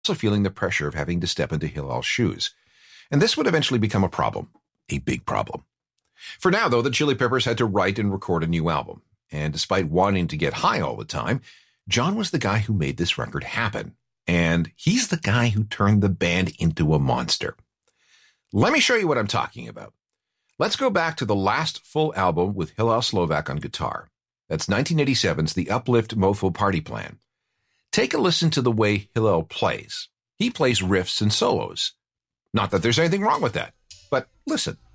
also feeling the pressure of having to step into Hillal's shoes. And this would eventually become a problem, a big problem. For now, though, the Chili Peppers had to write and record a new album. And despite wanting to get high all the time, John was the guy who made this record happen. And he's the guy who turned the band into a monster. Let me show you what I'm talking about. Let's go back to the last full album with Hillel Slovak on guitar. That's 1987's The Uplift Mofo Party Plan. Take a listen to the way Hillel plays. He plays riffs and solos. Not that there's anything wrong with that, but listen.